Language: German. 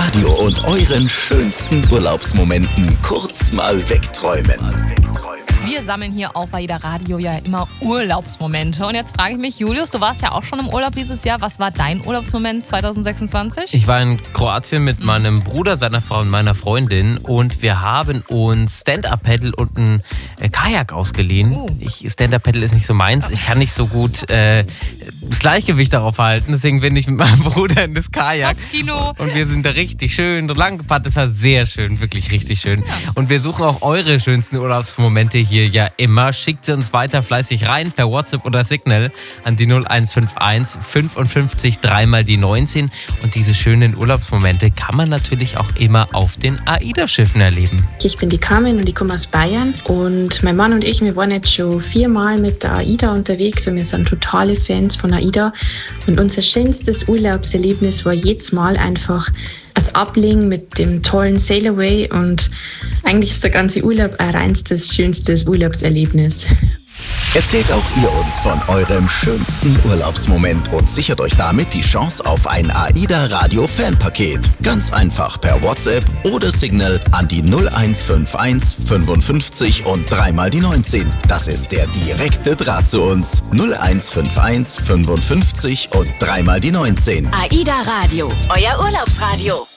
Radio und euren schönsten Urlaubsmomenten kurz mal wegträumen. Wir sammeln hier auf AIDA Radio ja immer Urlaubsmomente. Und jetzt frage ich mich, Julius, du warst ja auch schon im Urlaub dieses Jahr. Was war dein Urlaubsmoment 2026? Ich war in Kroatien mit meinem Bruder, seiner Frau und meiner Freundin und wir haben uns Stand-Up-Paddle und ein Kajak ausgeliehen. Stand-Up-Paddle ist nicht so meins. Ich kann nicht so gut das Gleichgewicht darauf halten. Deswegen bin ich mit meinem Bruder in das Kajak. Kino. Und wir sind da richtig schön lang gepaddelt. Das war sehr schön, wirklich richtig schön. Ja. Und wir suchen auch eure schönsten Urlaubsmomente hier ja immer. Schickt sie uns weiter fleißig rein per WhatsApp oder Signal an die 0151 55 3 mal die 19. Und diese schönen Urlaubsmomente kann man natürlich auch immer auf den AIDA-Schiffen erleben. Ich bin die Carmen und ich komme aus Bayern. Und mein Mann und ich, wir waren jetzt schon 4-mal mit der AIDA unterwegs und wir sind totale Fans von AIDA. Und unser schönstes Urlaubserlebnis war jedes Mal einfach das Ablegen mit dem tollen Sail Away. Und eigentlich ist der ganze Urlaub ein reinstes, schönstes Urlaubserlebnis. Erzählt auch ihr uns von eurem schönsten Urlaubsmoment und sichert euch damit die Chance auf ein AIDA Radio Fanpaket. Ganz einfach per WhatsApp oder Signal an die 0151 55 und 3 mal die 19. Das ist der direkte Draht zu uns. 0151 55 und 3 mal die 19. AIDA Radio, euer Urlaubsradio.